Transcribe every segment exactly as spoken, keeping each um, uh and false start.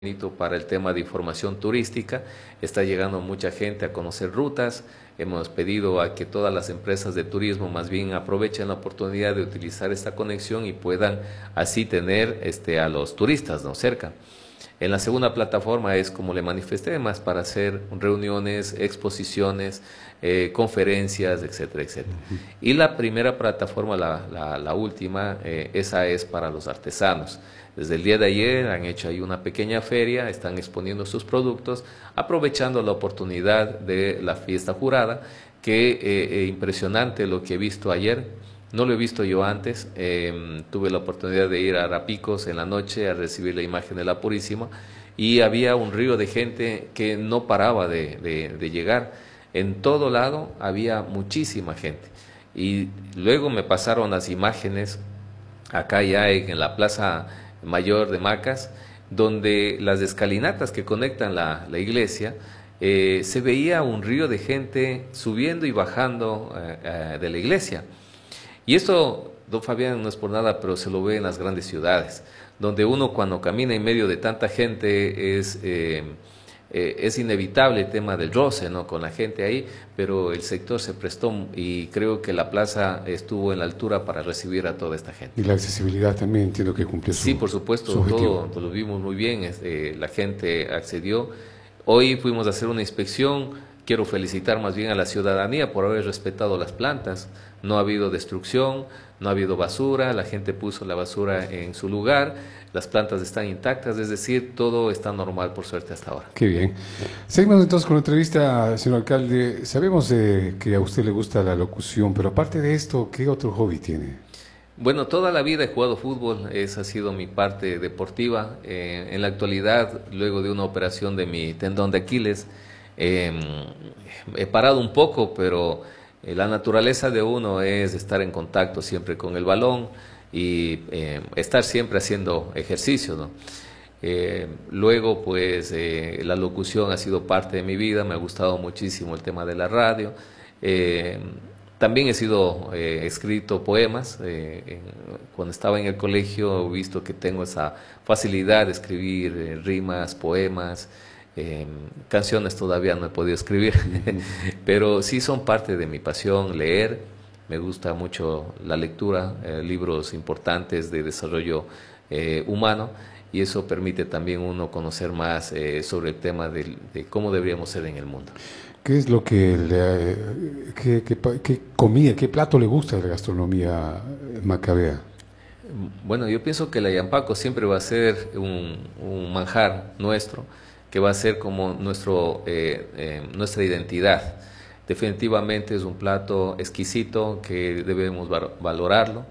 Para el tema de información turística, está llegando mucha gente a conocer rutas. Hemos pedido a que todas las empresas de turismo más bien aprovechen la oportunidad de utilizar esta conexión y puedan así tener este, a los turistas, ¿no?, cerca. En la segunda plataforma es, como le manifesté, más para hacer reuniones, exposiciones, eh, conferencias, etcétera, etcétera. Uh-huh. Y la primera plataforma, la, la, la última, eh, esa es para los artesanos. Desde el día de ayer han hecho ahí una pequeña feria, están exponiendo sus productos, aprovechando la oportunidad de la fiesta jurada, que eh, eh, impresionante lo que he visto ayer. No lo he visto yo antes, eh, tuve la oportunidad de ir a Arapicos en la noche a recibir la imagen de la Purísima y había un río de gente que no paraba de, de, de llegar. En todo lado había muchísima gente. Y luego me pasaron las imágenes acá ya en la Plaza Mayor de Macas, donde las escalinatas que conectan la, la iglesia, eh, se veía un río de gente subiendo y bajando eh, eh, de la iglesia. Y esto, don Fabián, no es por nada, pero se lo ve en las grandes ciudades, donde uno cuando camina en medio de tanta gente es, eh, eh, es inevitable el tema del roce, ¿no?, con la gente ahí, pero el sector se prestó y creo que la plaza estuvo en la altura para recibir a toda esta gente. Y la accesibilidad también entiendo que cumplió su Sí, por supuesto, su todo, todo lo vimos muy bien, eh, la gente accedió. Hoy fuimos a hacer una inspección. Quiero felicitar más bien a la ciudadanía por haber respetado las plantas. No ha habido destrucción, no ha habido basura, la gente puso la basura en su lugar, las plantas están intactas, es decir, todo está normal por suerte hasta ahora. Qué bien. Seguimos entonces con la entrevista, señor alcalde. Sabemos eh, que a usted le gusta la locución, pero aparte de esto, ¿qué otro hobby tiene? Bueno, toda la vida he jugado fútbol, esa ha sido mi parte deportiva. Eh, en la actualidad, luego de una operación de mi tendón de Aquiles, Eh, he parado un poco, pero eh, la naturaleza de uno es estar en contacto siempre con el balón y eh, estar siempre haciendo ejercicio, ¿no? Eh, luego, pues, eh, la locución ha sido parte de mi vida, me ha gustado muchísimo el tema de la radio. Eh, también he sido eh, escrito poemas. Eh, en, cuando estaba en el colegio he visto que tengo esa facilidad de escribir eh, rimas, poemas. Eh, canciones todavía no he podido escribir, pero sí son parte de mi pasión, leer. Me gusta mucho la lectura, eh, libros importantes de desarrollo eh, humano, y eso permite también uno conocer más eh, sobre el tema de, de cómo deberíamos ser en el mundo. ¿Qué es lo que le, qué, qué, qué comida, qué plato le gusta de la gastronomía macabea? Bueno, yo pienso que la yampaco siempre va a ser un, un manjar nuestro, que va a ser como nuestro, eh, eh, nuestra identidad. Definitivamente es un plato exquisito que debemos valorarlo.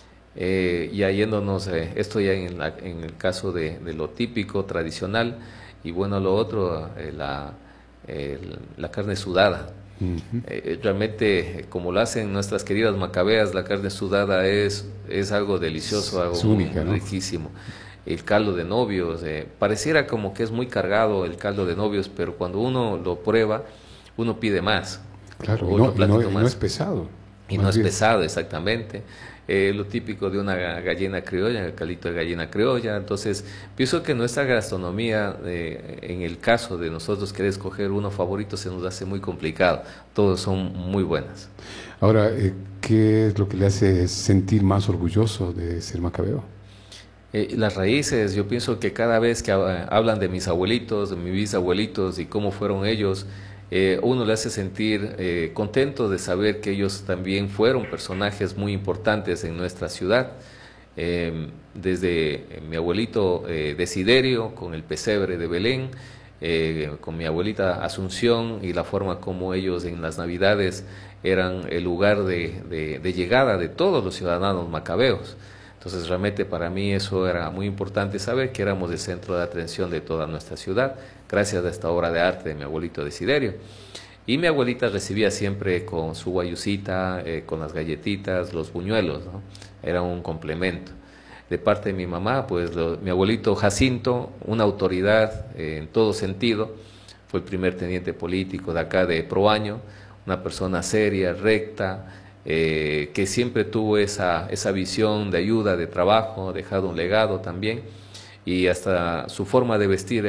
Eh, ya yéndonos, eh, esto ya en, la, en el caso de, de lo típico, tradicional, y bueno, lo otro, eh, la, eh, la carne sudada. Uh-huh. eh, realmente, como lo hacen nuestras queridas macabeas, la carne sudada es, es algo delicioso, algo es única, muy, ¿no?, riquísimo. El caldo de novios, eh, pareciera como que es muy cargado el caldo de novios, pero cuando uno lo prueba, uno pide más. Claro, y no, y no, y no es pesado. Y no es bien pesado, exactamente. Eh, lo típico de una gallina criolla, el caldito de gallina criolla. Entonces, pienso que nuestra gastronomía, eh, en el caso de nosotros querer escoger uno favorito, se nos hace muy complicado. Todos son muy buenas. Ahora, eh, ¿qué es lo que le hace sentir más orgulloso de ser macabeo? Eh, las raíces. Yo pienso que cada vez que hablan de mis abuelitos, de mis bisabuelitos y cómo fueron ellos, eh, uno le hace sentir eh, contento de saber que ellos también fueron personajes muy importantes en nuestra ciudad. Eh, desde mi abuelito eh, Desiderio, con el pesebre de Belén, eh, con mi abuelita Asunción, y la forma como ellos en las Navidades eran el lugar de, de, de llegada de todos los ciudadanos macabeos. Entonces, realmente para mí eso era muy importante, saber que éramos el centro de atención de toda nuestra ciudad, gracias a esta obra de arte de mi abuelito Desiderio. Y mi abuelita recibía siempre con su guayusita, eh, con las galletitas, los buñuelos, ¿no? Era un complemento. De parte de mi mamá, pues lo, mi abuelito Jacinto, una autoridad eh, en todo sentido, fue el primer teniente político de acá de Proaño, una persona seria, recta, Eh, que siempre tuvo esa, esa visión de ayuda, de trabajo, dejado un legado también. y hasta su forma de vestir